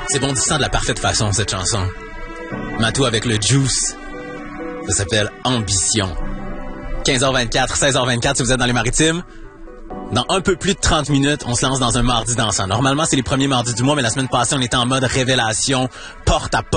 C'est bondissant de la parfaite façon, cette chanson. Matou avec le juice. Ça s'appelle Ambition. 15h24, 16h24 si vous êtes dans les Maritimes. Dans un peu plus de 30 minutes, on se lance dans un mardi dansant. Normalement, c'est les premiers mardis du mois, mais la semaine passée, on était en mode révélation, porte à porte.